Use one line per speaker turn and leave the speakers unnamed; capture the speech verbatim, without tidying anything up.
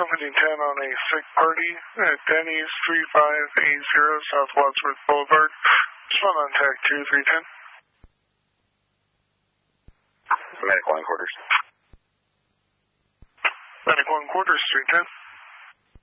heading ten on a sick party at Denny's three five eight zero South Wadsworth Boulevard. Respond on tag two three ten.
Medic one quarters.
Medic one quarters, three ten.